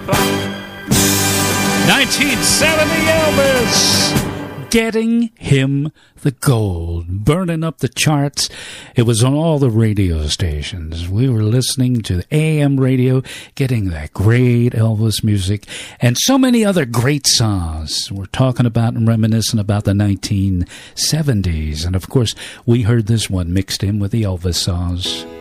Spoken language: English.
1970 Elvis, Getting Him the Gold, burning up the charts. It was on all the radio stations. We were listening to AM radio, getting that great Elvis music, and so many other great songs. We're talking about and reminiscing about the 1970s. And of course, we heard this one mixed in with the Elvis songs.